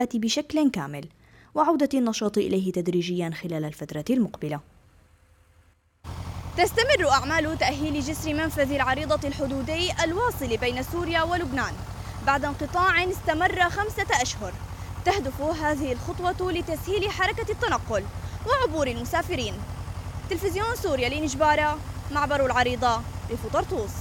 بشكل كامل وعودة النشاط إليه تدريجيا خلال الفترة المقبلة. تستمر أعمال تأهيل جسر منفذ العريضة الحدودي الواصل بين سوريا ولبنان بعد انقطاع استمر 5 أشهر. تهدف هذه الخطوة لتسهيل حركة التنقل وعبور المسافرين. تلفزيون سوريا لنجبارة، معبر العريضة بفطرطوس.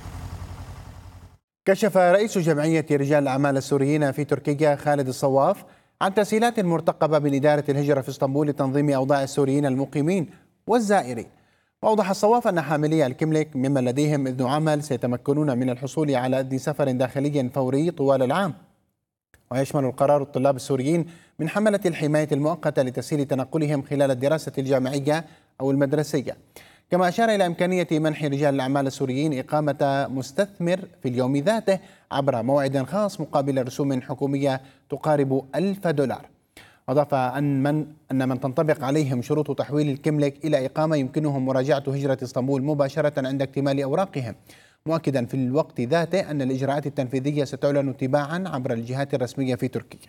كشف رئيس جمعية رجال الأعمال السوريين في تركيا خالد الصواف عن تسهيلات مرتقبة من إدارة الهجرة في اسطنبول لتنظيم أوضاع السوريين المقيمين والزائرين. وأوضح الصواف أن حاملي الكملك ممن لديهم إذن عمل سيتمكنون من الحصول على إذن سفر داخلي فوري طوال العام. ويشمل القرار الطلاب السوريين من حملة الحماية المؤقتة لتسهيل تنقلهم خلال الدراسة الجامعية أو المدرسية. كما أشار إلى إمكانية منح رجال الأعمال السوريين إقامة مستثمر في اليوم ذاته عبر موعد خاص مقابل رسوم حكومية تقارب $1000. أضاف أن من تنطبق عليهم شروط تحويل الكملك إلى إقامة يمكنهم مراجعة هجرة اسطنبول مباشرة عند اكتمال أوراقهم، مؤكدا في الوقت ذاته أن الإجراءات التنفيذية ستعلن تباعا عبر الجهات الرسمية في تركيا.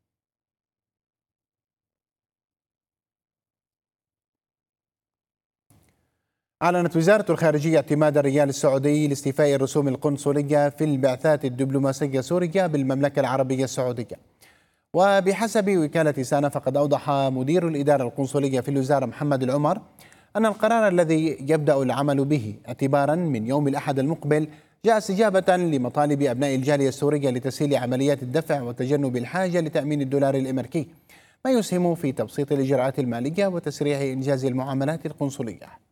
أعلنت وزارة الخارجية اعتماد الريال السعودي لاستيفاء الرسوم القنصلية في البعثات الدبلوماسية السورية بالمملكة العربية السعودية. وبحسب وكالة سانا فقد أوضح مدير الإدارة القنصلية في الوزارة محمد العمر أن القرار الذي يبدأ العمل به اعتبارا من يوم الأحد المقبل جاء استجابة لمطالب أبناء الجالية السورية لتسهيل عمليات الدفع وتجنب الحاجة لتأمين الدولار الأمريكي، ما يسهم في تبسيط الإجراءات المالية وتسريع إنجاز المعاملات القنصلية.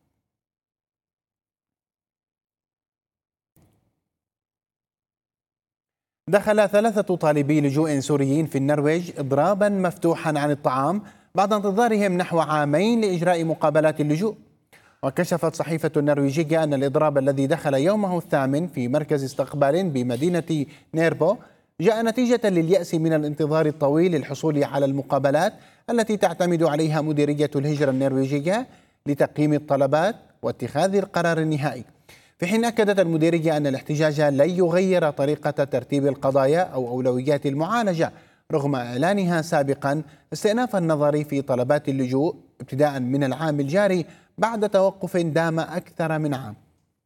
دخل 3 طالبي لجوء سوريين في النرويج إضرابا مفتوحا عن الطعام بعد انتظارهم نحو عامين لإجراء مقابلات اللجوء. وكشفت صحيفة النرويجية أن الإضراب الذي دخل يومه الثامن في مركز استقبال بمدينة نيربو جاء نتيجة لليأس من الانتظار الطويل للحصول على المقابلات التي تعتمد عليها مديرية الهجرة النرويجية لتقييم الطلبات واتخاذ القرار النهائي. في حين أكدت المديرية أن الاحتجاج لن يغير طريقة ترتيب القضايا أو أولويات المعالجة، رغم إعلانها سابقا استئناف النظر في طلبات اللجوء ابتداء من العام الجاري بعد توقف دام أكثر من عام.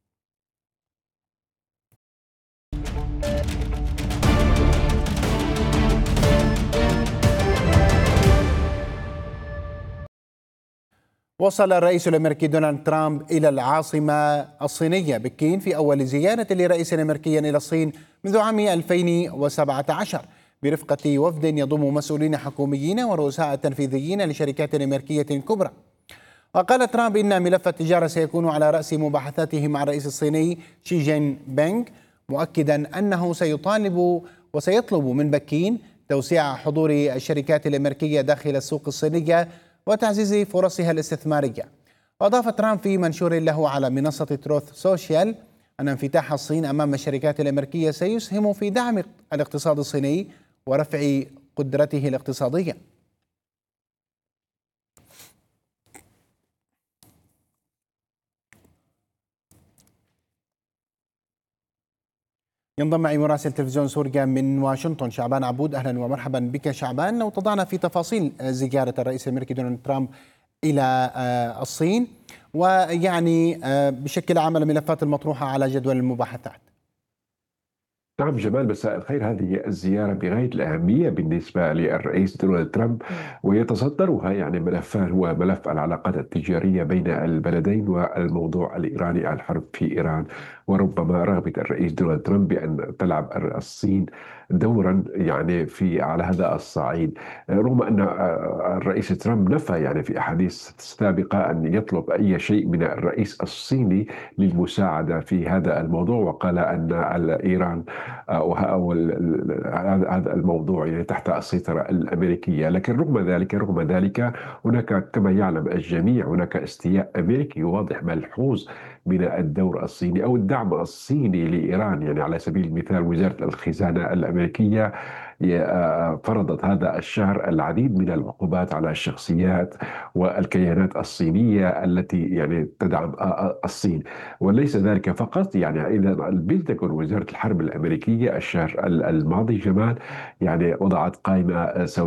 وصل الرئيس الأمريكي دونالد ترامب إلى العاصمة الصينية بكين في أول زيارة لرئيس أمريكي إلى الصين منذ عام 2017 برفقة وفد يضم مسؤولين حكوميين ورؤساء تنفيذيين لشركات أمريكية كبرى. وقال ترامب إن ملف التجارة سيكون على رأس مباحثاته مع الرئيس الصيني شي جين بينغ، مؤكدا أنه سيطلب من بكين توسيع حضور الشركات الأمريكية داخل السوق الصينية وتعزيز فرصها الاستثمارية. وأضاف ترامب في منشور له على منصة تروث سوشيال أن انفتاح الصين أمام الشركات الأمريكية سيسهم في دعم الاقتصاد الصيني ورفع قدرته الاقتصادية. ينضم معي مراسل تلفزيون سوريا من واشنطن شعبان عبود. أهلا ومرحبا بك شعبان. لو تضعنا في تفاصيل زيارة الرئيس الأمريكي دونالد ترامب إلى الصين، ويعني بشكل عام الملفات المطروحة على جدول المباحثات. نعم جمال، مساء الخير. هذه الزيارة بغاية الأهمية بالنسبة للرئيس دونالد ترامب، ويتصدرها يعني ملفان، هو ملف العلاقات التجارية بين البلدين والموضوع الإيراني، الحرب في إيران، وربما رغبة الرئيس دونالد ترامب بأن تلعب الصين دورا يعني في على هذا الصعيد، رغم أن الرئيس ترامب نفى يعني في أحاديث سابقة أن يطلب أي شيء من الرئيس الصيني للمساعدة في هذا الموضوع، وقال أن إيران هذا الموضوع يعني تحت السيطرة الأمريكية. لكن رغم ذلك هناك كما يعلم الجميع هناك استياء أمريكي واضح ملحوظ من الدور الصيني أو الدعم الصيني لإيران. يعني على سبيل المثال وزارة الخزانة الأمريكية فرضت هذا الشهر العديد من العقوبات على الشخصيات والكيانات الصينية التي يعني تدعم الصين. وليس ذلك فقط، يعني إذا البنتاغون وزارة الحرب الأمريكية الشهر الماضي جمال يعني وضعت قائمة